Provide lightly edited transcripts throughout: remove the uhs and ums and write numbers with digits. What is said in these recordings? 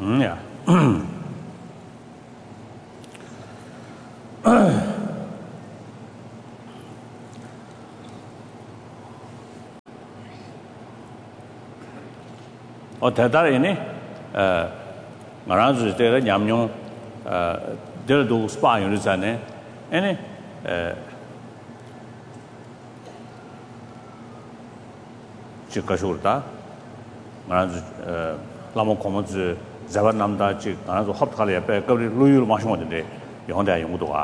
Yeah. 대단히네. 말아주 때가 냠뇽 들도 스파 요리잖아요. 아니 지가쇼다. 말아주 라모 코모즈 자바남다 지 말아주 합탈에 옆에 거기 루유를 마시는데 영대 연구도가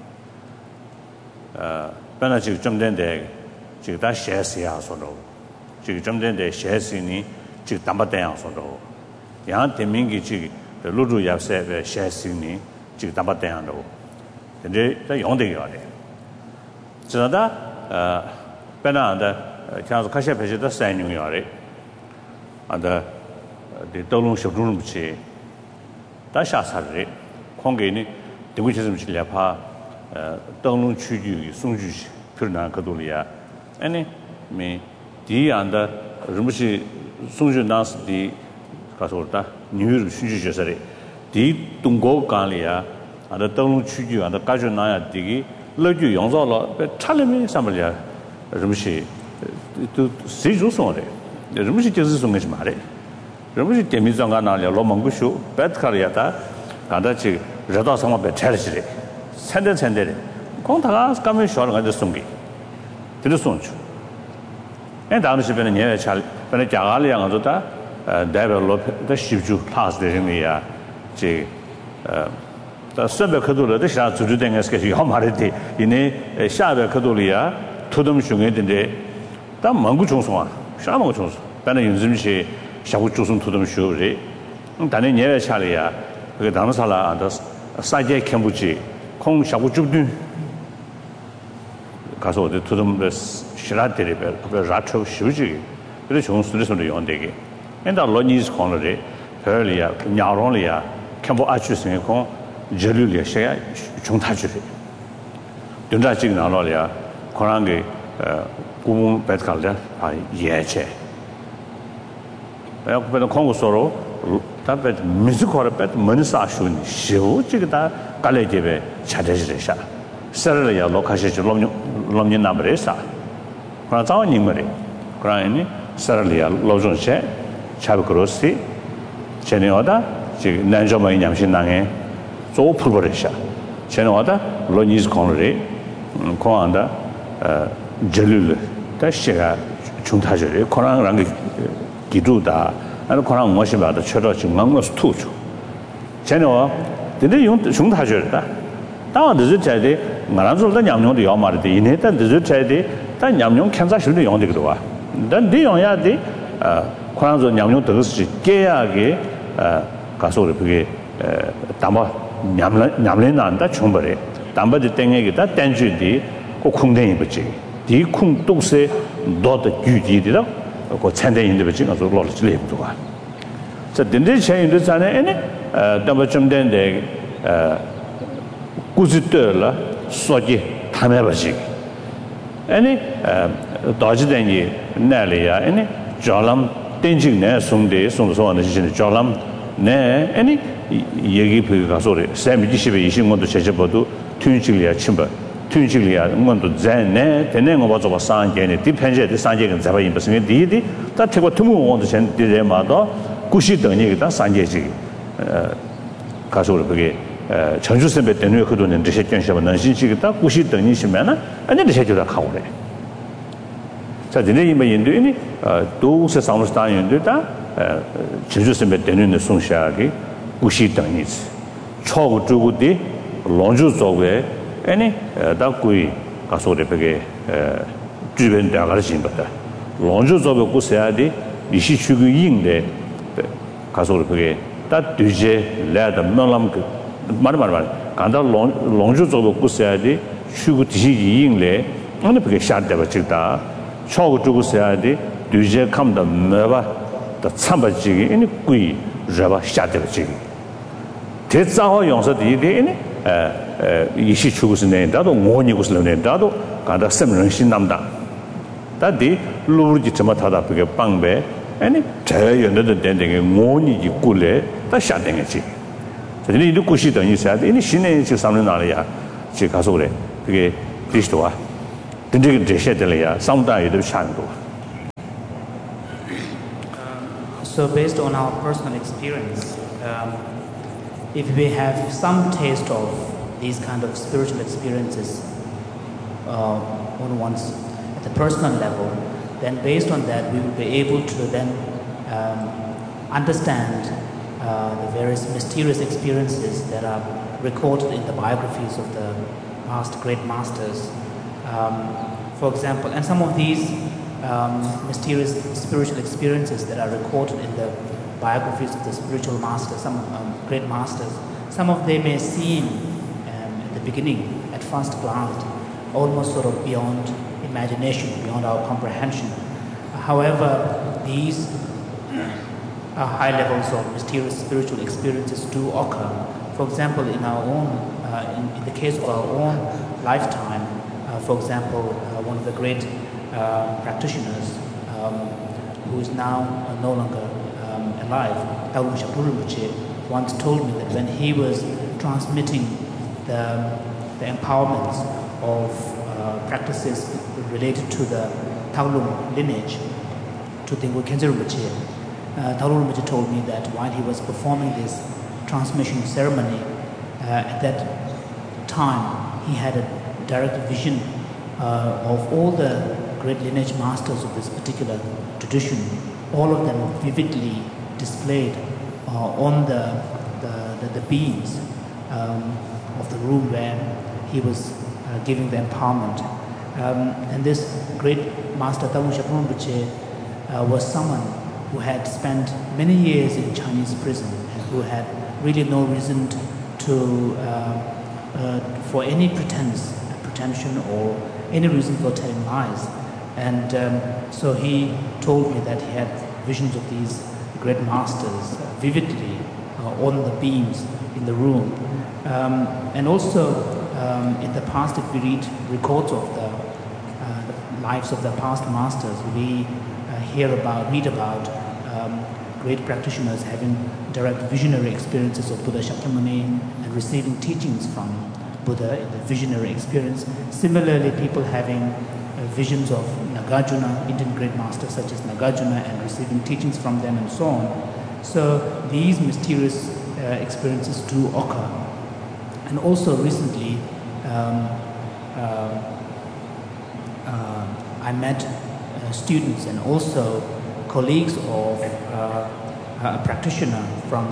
변화 지금 좀 된데 지금 다 셰스야 소로 지금 좀 된데 셰스니 지금 담바대양 소로 양 대민기 지금 루루 yap세 셰스니 지금 담바대양도 근데 다 영대가 돼 저다 변화한다 그냥 가셔 배제다 사인용이래 안다 대동long 쇼룸 붙이 다샤사리 공개니 대구체좀 실려파 동롱 추주 송주시 표현한 거도리야 아니 미 디안다 rum시 송주 나스디 가서다 뉴를 순주셔서리 디 동고 간리야 안다 동롱 추주 안다 가져 나야 디기 러주 용서로 차림이 삼을야 rum시 또 세주송래 rum시 제스 송게 말해 rum시 데미장가 나려 로망구쇼 배트카리아다 간다치 저도 상마배 차르시래 산데 공타가 가면 쇼를 가져 송기 들었son주 에 다음시에는 예외 잘 변에 자갈이랑 어쩌다 데벨롭 더 쉽주 클래스 되는이야 지 다 선배 그도를 다 주주된 것이 요 말이지 이내 샤베 그도리야 토덤 중에인데 다 망구 총송아 샤망구 총송 변에 윤심시 샤구 조선 토덤 쇼리 단에 예외 차리야 그 다음 살아 안다 사제 캠부지 콩 샤구 줍든 가서 어디 토덤 시라데리 그 라초 쇼지 그래 좋은 스트레스로 연대게 엔다 로니스 코너리 별이야 냐론이야 캠부 아추스네 콩 절류리야 셔야 중타주리 된다 지금 나로리야 코랑게 구문 배트칼다 아 예체 야 그래도 콩고서로 답에 미스코르 배트 머니사슈니 쇼지가 갈래제베 차대지레샤 서르야 로카시지 롬니 나브레사 그러나 자원님들이 그러니 서르야 로존셰 차브크로시 제네오다 지금 난조마이 냠신낭에 조풀버레샤 제네오다 로니즈 코너리 코안다 절룰 다시가 중타절이 코랑랑 기두다 아니 코랑 무엇이 봐도 처로 중앙모스 투주 제네오 근데 용 중타절다 다 늦어져야 말한줄도 냠용도 요 말이데 이내다 늦어져야 다 냠용 캔사실도 용되기도 와 난 내용해야 돼 코랑조 냠용 더스 깨야게 가서 그게 담아 냠래 난다 충분해 담바지 땡에기다 땡주디 그 콩댕이 붙지 디 콩독세 너도 규지디다 그 찬대인데 붙지 가서 로르지 레부도 와 자 딘데 차인도 자네 에네 담바 좀 된데 구지터라 소지 탐해버지 아니 도지den이 날이야 아니 졸람 땡징네 송데 송소하는 지진 졸람 네 아니 얘기 그 가서래 샘지십에 20원도 제접어도 튠질이야 침바 튠질이야 뭔도 젠네 되는 거 봐서 상계네 디펜제데 상계는 잡아인 무슨 디디 다 태고 투무 원도 전 디레마도 구시 등이 다 상계지 가서래 그게 전주선배 때문에 그도는 리셋견시면 난신시겠다 구시 등이시면은 아니 리셋주다 가오래 자 근데 이만 인도니 도세 상무스탄 인도다 전주선배 때문에 송샤기 구시 등이지 초고 주고디 론주 쪽에 아니 다구이 가서래 그게 주변 대가를 진거다 론주 쪽에 구세야디 이시 추구 인데 가서래 그게 다 뒤제 레다 명람 말 간다 롱주 쪽도 구세야디 추구 뒤지 인래 어느 그게 샤데바 찍다 초고 주고 세야디 뒤제 감다 메바 다 참바지기 이니 꾸이 저바 샤데바 찍기 대자호 용서 디디니 이시 추구스네 나도 모니구스네 나도 간다 semren 신남다 다디 루르지 좀 타다 그게 빵배 아니 제가 연도도 된게 뭐니 있고래 다 샤된 거지. 저들이 이렇게 고시던 있어야 돼. 이 신의 저 삼는 날이야. 제 가서 그래. 그게 그리스도와 근데 제셔들이야. 상당히도 샤는 So based on our personal experience, if we have some taste of these kind of spiritual experiences on one's at the personal level, then based on that we will be able to then understand the various mysterious experiences that are recorded in the biographies of the past great masters. For example, and some of these mysterious spiritual experiences that are recorded in the biographies of the spiritual masters, some great masters, some of them may seem at the beginning, at first glance, almost sort of beyond imagination, beyond our comprehension. However, these high levels of mysterious spiritual experiences do occur. For example, in our own, in the case of our own lifetime, for example, one of the great practitioners who is now no longer alive, Taulung Shakuru Rinpoche, once told me that when he was transmitting the empowerments of practices related to the Taulung lineage to Tengku Khyentse Rinpoche, Taulung Rinpoche told me that while he was performing this transmission ceremony, at that time he had a direct vision of all the great lineage masters of this particular tradition, all of them vividly displayed on the beams of the room where he was giving the empowerment. And this great master Taulung Shakuru Rinpoche was someone who had spent many years in Chinese prison and who had really no reason to for any pretension or any reason for telling lies. And so he told me that he had visions of these great masters vividly on the beams in the room. And also in the past, if we read records of the lives of the past masters, we read about great practitioners having direct visionary experiences of Buddha Shakyamuni and receiving teachings from Buddha in the visionary experience. Similarly, people having visions of Nagarjuna, Indian great masters such as Nagarjuna, and receiving teachings from them and so on. So these mysterious experiences do occur. And also recently, I met students and also colleagues of a practitioner from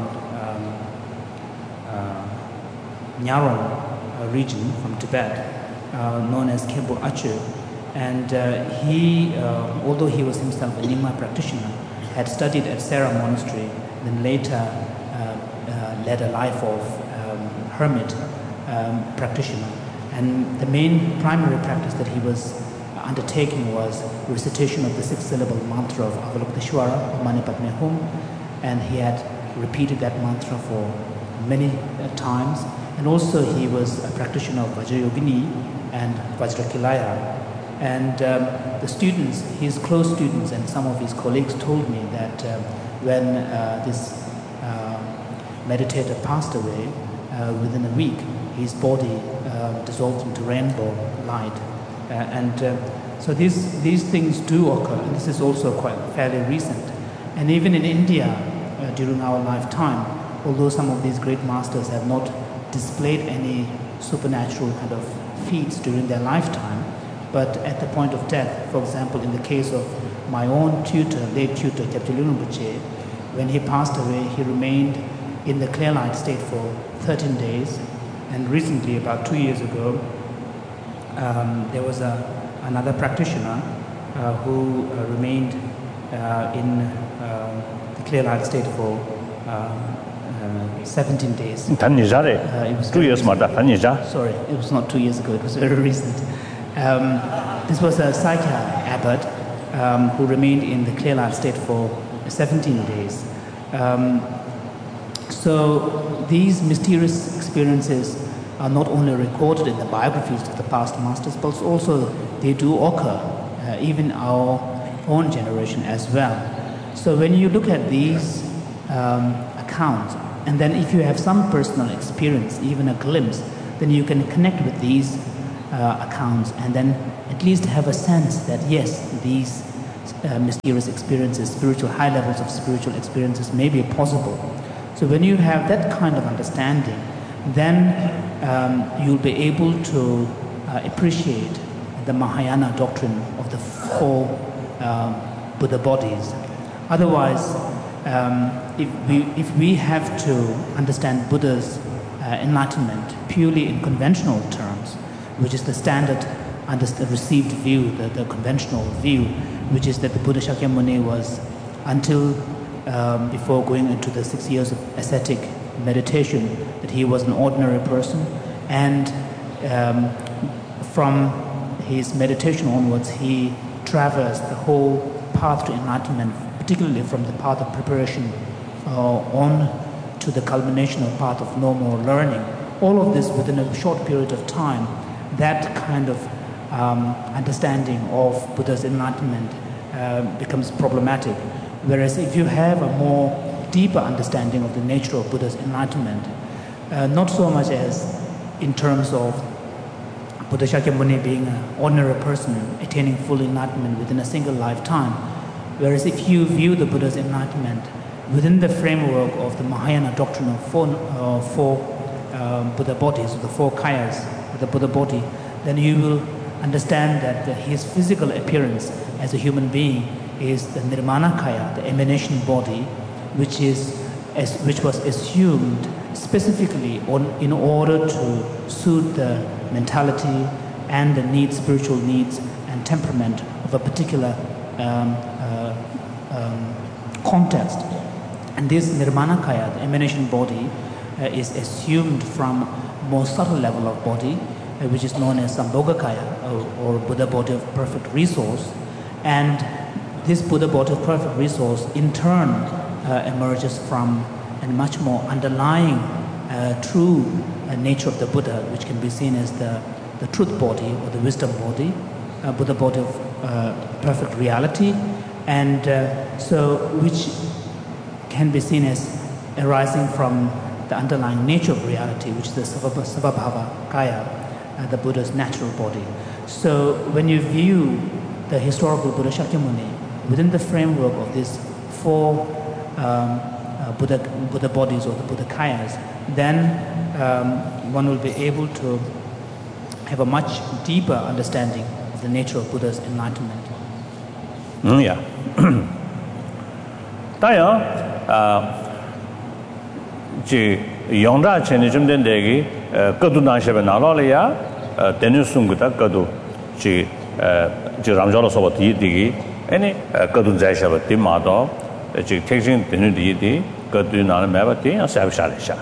Nyarong region, from Tibet, known as Khenpo Achu. And he, although he was himself a Nyingma practitioner, had studied at Sera Monastery, then later led a life of hermit practitioner. And the main primary practice that he was undertaking was recitation of the 6-syllable mantra of Avalokiteshvara, Mani Padme Hum, and he had repeated that mantra for many times. And also he was a practitioner of Vajrayogini and Vajrakilaya. And the students, his close students and some of his colleagues told me that when this meditator passed away, within a week, his body dissolved into rainbow light. So these things do occur, and this is also quite fairly recent. And even in India, during our lifetime, although some of these great masters have not displayed any supernatural kind of feats during their lifetime, but at the point of death, for example, in the case of my own tutor, late tutor, Kyabje Lungten Rinpoche, when he passed away, he remained in the clear light state for 13 days. And recently, about 2 years ago, there was another practitioner who remained in the clear light state for 17 days. It was 2 years ago. Sorry, it was not 2 years ago, it was very recent. This was a Sakya abbot who remained in the clear light state for 17 days. So these mysterious experiences are not only recorded in the biographies of the past masters, but also they do occur even our own generation as well. So when you look at these accounts, and then if you have some personal experience, even a glimpse, then you can connect with these accounts and then at least have a sense that yes, these mysterious experiences, high levels of spiritual experiences may be possible. So when you have that kind of understanding, then you'll be able to appreciate the Mahayana doctrine of the four Buddha bodies. Otherwise, if we have to understand Buddha's enlightenment purely in conventional terms, which is the standard received view, the conventional view, which is that the Buddha Shakyamuni was, until before going into the 6 years of ascetic meditation, that he was an ordinary person, and from his meditation onwards he traversed the whole path to enlightenment, particularly from the path of preparation on to the culmination of path of no more learning. All of this within a short period of time. That kind of understanding of Buddha's enlightenment becomes problematic. Whereas if you have a more deeper understanding of the nature of Buddha's enlightenment, not so much as in terms of Buddha Shakyamuni being an ordinary person attaining full enlightenment within a single lifetime, whereas if you view the Buddha's enlightenment within the framework of the Mahayana doctrine of four Buddha bodies, the four kayas of the Buddha body, then you will understand that his physical appearance as a human being is the Nirmana Kaya, the emanation body, which was assumed specifically in order to suit the mentality and the spiritual needs and temperament of a particular context. And this Nirmana Kaya, the emanation body, is assumed from more subtle level of body, which is known as Sambhogakaya, or Buddha body of perfect resource. And this Buddha body of perfect resource in turn emerges from a much more underlying true nature of the Buddha, which can be seen as the truth body or the wisdom body, Buddha body of perfect reality, and so which can be seen as arising from the underlying nature of reality, which is the Savabhava Kaya, the Buddha's natural body. So when you view the historical Buddha Shakyamuni within the framework of these four Buddha bodies or the Buddha Kayas, then one will be able to have a much deeper understanding of the nature of Buddha's enlightenment. Yeah. Yongda Chen Jim Dendegi, Kadu Nashaban Alalia, Dennis Sunguta, Kadu, Ramjala Savati Digi, any Kadu Zaishava Timado, taking the new deity, Kadu Nana Mavati, and Savshalisha.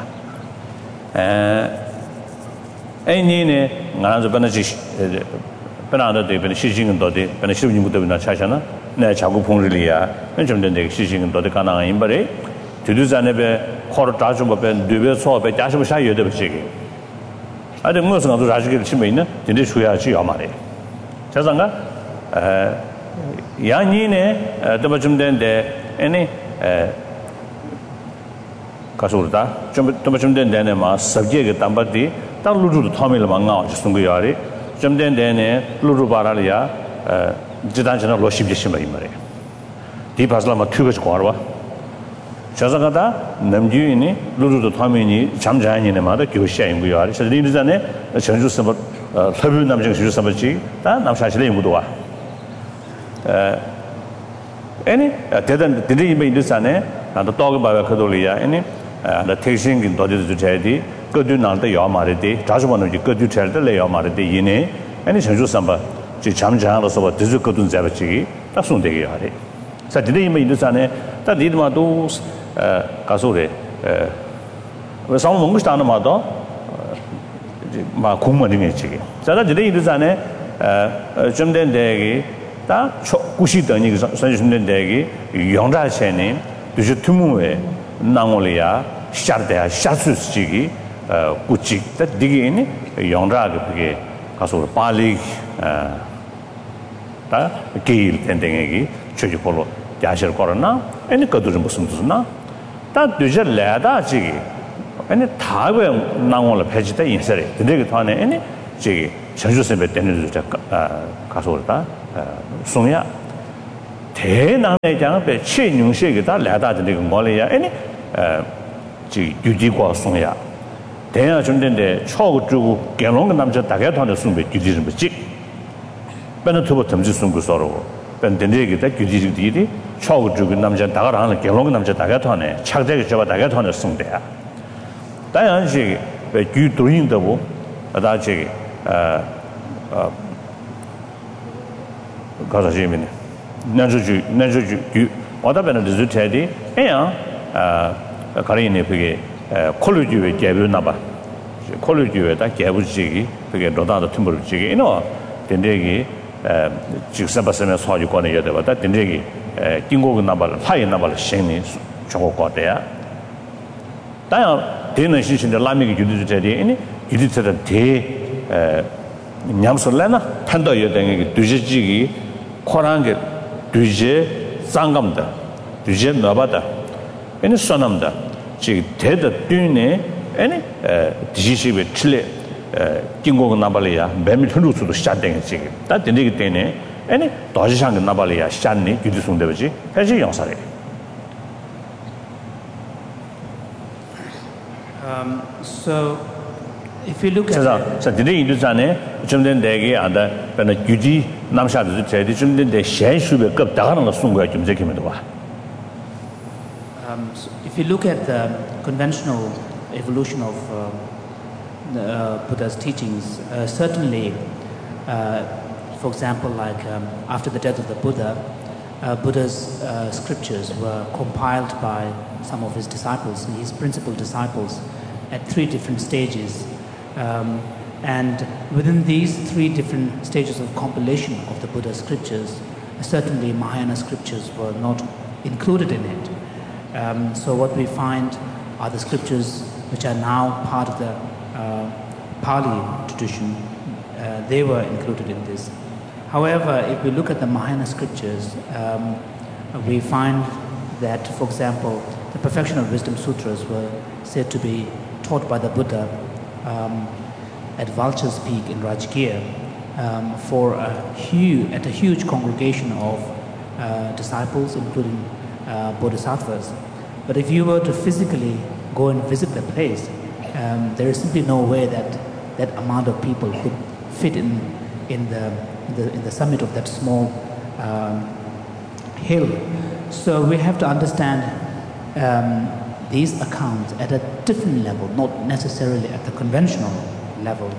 Any Nana Benajish, Benada de Benishing and Dodi, Benishim Mutavina Chachana, Nachagu Pungilia, and Jim Dendeg, Shishing and Dodicana in Bari, to do Zanabe. Hortajum Duve saw by Dasha de Chigi. I think most of the Rajik Chimina, in this way, Chiamari. Chazanga Yanine, the Bajum Den de any Kasurta, Tomachum Den Denema, subject Tambati, Taludu Tomil Manga, Sunguyari, Jumden Dene, Luru Baralia, Jidanjana Loship Shimari. Deep Aslama Tugas Quarwa. Chazagada, Namjuini, Lulu Tomini, Chamjani, and Mother, Kyosha, we are. Shadinizane, a Chanju Sabat, Tabu Namjan Sabachi, Namshashli Mudua. Any, did he make this ane, and the dog by Kadolia, any, the tasting in Dodges to Charity, good do not the Yamarity, Tasman, good do tell the Lay Yamarity, Yine, any Chanju Samba, Chamjan or Sabat, Dizukutun Zavachi, that's soon they are. So did he make this ane, that did my dos. Kasure some Mungustan Mado Makumadini Chigi. So today it is an Jumden Degi, Ta Kushitani, Sanjun Degi, Yonda Cheni, Dujutumue, Nangolia, Shardea, Shasus Chigi, Kuchik, that Digini, Yonda Kasur Pali, Gil, Tendegi, Church Polo. 야실 거러나 아니 그도 좀 무슨 무슨나 다 되저 레다 지기 아니 다에 나온을 배지다 인설이 근데 그 안에 아니 지기 전주선배 때는 가서 올다 송야 대남의 장을 배 최능식이다 레다는 그 뭐래야 아니 지 유지과 송야 대야 준된데 초고 주고 개롱 남자 다게 돈을 숨배 유지를 뭐지 배는 두번 덤지 숨고 서로 밴드에게 다 규지들이 초고 주고 남자 다가라는 개롱 남자 다게 돈에 착대게 잡아 다게 돈을 숨대야 당연히 왜 규도인다고 다지 가서 지면 내주주 어다베는 리즈테디 에야 가리네 그게 콜루지에 개변나 봐 콜루지에다 개부지기 그게 로다도 틈물지기 이노 된대기 직사바스면 소유권에 여대보다 된대기 긴고가 나발 파이 나발 신이 저거 거대야 다야 되는 신신의 라미기 유디제리 이니 유디제다 대 냠솔래나 탄도 여댕이 두지지기 코란게 두제 상감다 두제 나바다 에니 소남다 지 대다 뛰네 에니 디지시베 칠레 긴고가 나발이야 매밀 흐르수도 시작된 지금 다 되기 때문에 에니 도지상가 나발이야 시작네 유디송되지 해지 영사래 so if you look at 자 근데 인도산에 좀된 대게 안다 변의 유지 남샤도 제대 좀된 대 셰슈베 급 다가는 거 순거야 좀 제기면 봐 so if you look at the conventional evolution of Buddha's teachings, certainly, for example, like after the death of the Buddha, Buddha's scriptures were compiled by some of his disciples, his principal disciples, at 3 different stages. And within these 3 different stages of compilation of the Buddha's scriptures, certainly Mahayana scriptures were not included in it. So what we find are the scriptures which are now part of the Pali tradition. They were included in this. However, if we look at the Mahayana scriptures, we find that, for example, the Perfection of Wisdom Sutras were said to be taught by the Buddha at Vulture's Peak in Rajgir at a huge congregation of disciples, including bodhisattvas. But if you were to physically go and visit the place, there is simply no way that that amount of people could fit in the summit of that small hill. So we have to understand these accounts at a different level, not necessarily at the conventional level,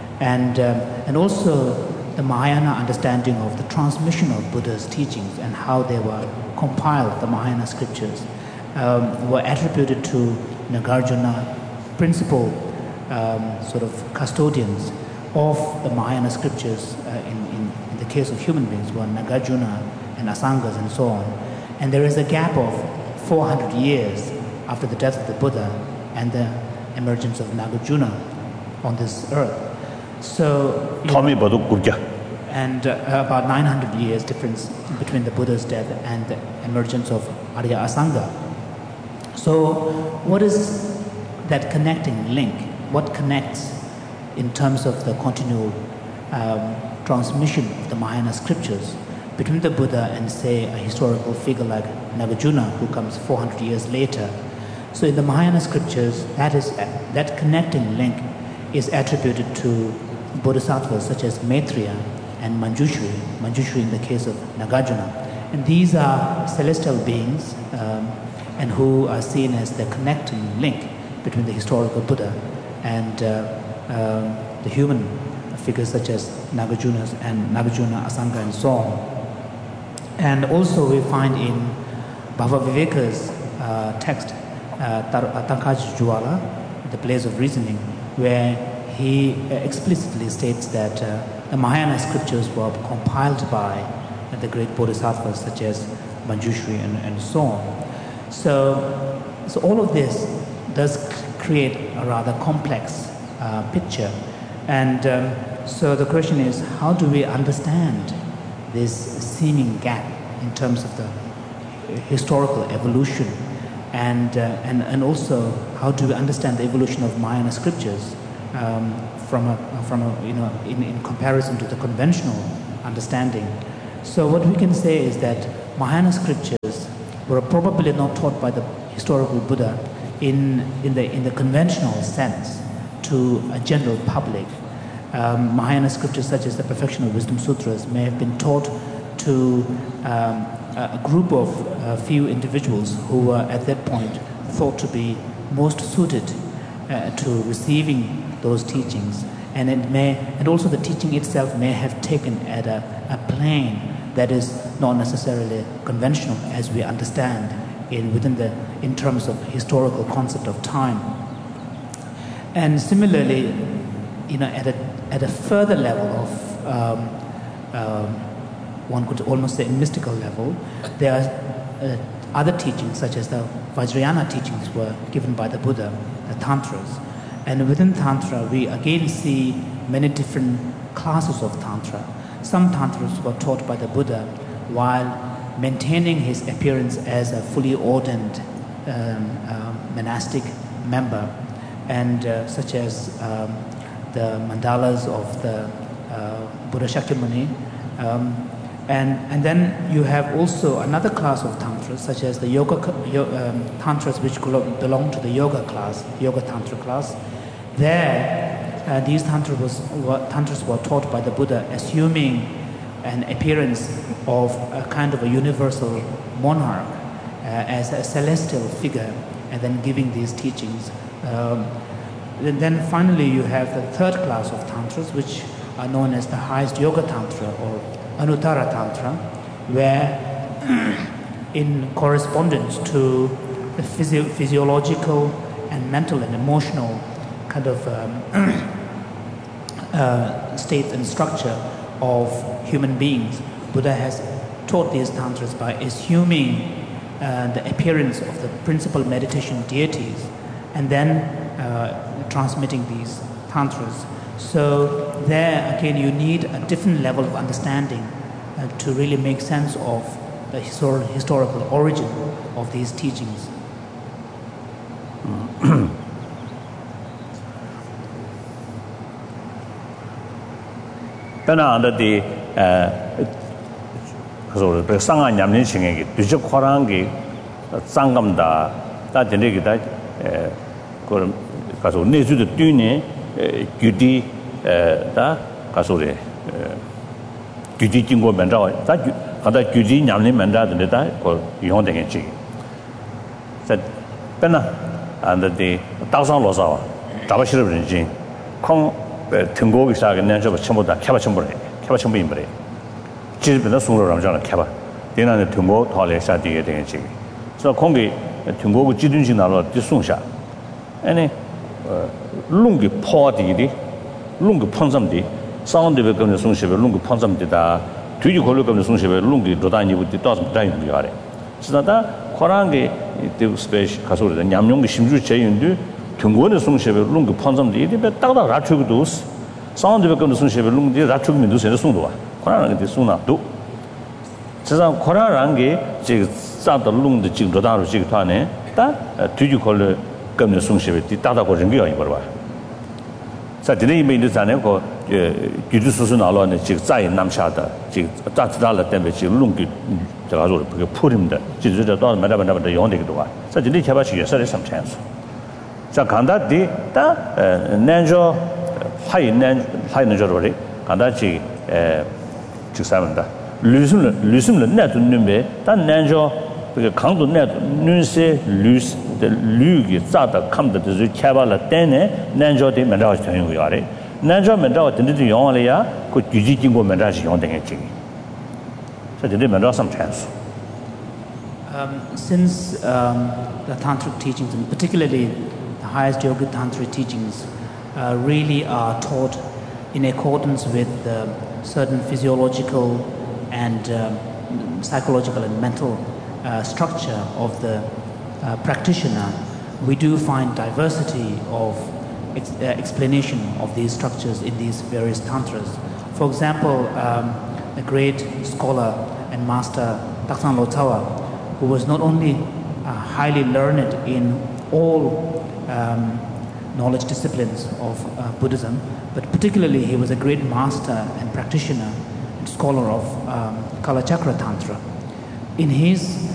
and also the Mahayana understanding of the transmission of Buddha's teachings and how they were compiled. The Mahayana scriptures were attributed to Nagarjuna, principal sort of custodians of the Mahayana scriptures. In the case of human beings, were Nagarjuna and Asangas and so on. And there is a gap of 400 years after the death of the Buddha and the emergence of Nagarjuna on this earth. So, and about 900 years difference between the Buddha's death and the emergence of Arya Asanga. So what is that connecting link? What connects in terms of the continual transmission of the Mahayana scriptures between the Buddha and, say, a historical figure like Nagarjuna, who comes 400 years later? So in the Mahayana scriptures, that connecting link is attributed to bodhisattvas such as Maitreya and Manjushri in the case of Nagarjuna. And these are celestial beings and who are seen as the connecting link between the historical Buddha and the human figures such as Nagarjuna, Asanga, and so on. And also we find in Bhava Viveka's text, Tankaj Juala, The Place of Reasoning, where he explicitly states that the Mahayana scriptures were compiled by the great bodhisattvas such as Manjushri and so on. So all of this does create a rather complex picture. And so the question is, how do we understand this seeming gap in terms of the historical evolution, and also how do we understand the evolution of Mahayana scriptures from a in comparison to the conventional understanding. So what we can say is that Mahayana scriptures were probably not taught by the historical Buddha in the conventional sense to a general public. Mahayana scriptures such as the Perfection of Wisdom Sutras may have been taught to a group of few individuals who were at that point thought to be most suited to receiving those teachings, and also the teaching itself may have taken at a plane that is not necessarily conventional as we understand in terms of historical concept of time. And similarly, at a further level of one could almost say mystical level, there are other teachings such as the Vajrayana teachings were given by the Buddha, the Tantras. And within Tantra, we again see many different classes of Tantra. Some Tantras were taught by the Buddha while maintaining his appearance as a fully ordained monastic member, and such as the mandalas of the Buddha Shakyamuni. And then you have also another class of tantras, such as the tantras which belong to the yoga tantra class. There, these tantras were taught by the Buddha, assuming an appearance of a kind of a universal monarch as a celestial figure, and then giving these teachings. Then finally, you have the third class of tantras, which are known as the highest yoga tantra or Anuttara Tantra, where in correspondence to the physiological and mental and emotional kind of state and structure of human beings, Buddha has taught these tantras by assuming the appearance of the principal meditation deities and then transmitting these tantras. So there again you need a different level of understanding to really make sense of the historical origin of these teachings. the 상하 냠니 칭에기 뒤적 khorangi 상감다 다 되게다 그 가서 내주도 뛰네 규디 다 가서래 규디 진고 면자 다 가다 규디 냠니 면자인데 다 용되겠지 자 빼나 안데 다상로서 잡아시르는지 콩 등고기 사게 내서 전부 다 캐바 전부래 캐바 전부인 거래 지금부터 송로랑 저는 캐바 대나는 등고 토래 사디게 되겠지 그래서 공기 등고고 지든지 나로 뒤송샤 아니 룽기 포디디 룽기 펀섬디 사운드베 검는 송시베 룽기 펀섬디다 뒤지 걸로 검는 송시베 룽기 도다니부터 또좀 다니고 가래 지나다 코랑게 데 스페이스 가서를 냠용기 심주 제인도 등고는 송시베 룽기 펀섬디 이데 딱딱 라트고도 사운드베 검는 송시베 룽기 라트고민도 세서 송도와 코랑게 송나도 지상 코랑게 지 싸다 룽디 지 도다로 지 타네 다 뒤지 걸로 검는 송시베 따다고 rengi 아니 버봐 자 드네 이메인도 자네 고 규주수수 나로는 지 자이 남샤다 지 따지다라 때문에 지 룽기 제가 저 그 풀입니다 지저저 또 마다마다 용되기도 와 자 드네 개발시 예설에 삼찬수 자 간다디 다 nenjo 하이는저로리 간다지 직사문다 류숨을 내도 님에 다 nenjo 그 강도 내도 눈세 류스 류기 자다 감도 개발을 때네 nenjo데 면다가 되는 거야래 nenjo 면다가 되는데 용어래야 그 규지经过 면다시 용되겠지 자 근데 면다 삼찬수 Since the tantric teachings, and particularly the highest yogic tantric teachings, really are taught in accordance with the certain physiological and psychological and mental structure of the practitioner, we do find diversity of explanation of these structures in these various tantras. For example, the great scholar and master Taksang Lotawa who was not only highly learned in all knowledge disciplines of Buddhism, but particularly he was a great master and practitioner and scholar of Kalachakra Tantra. In his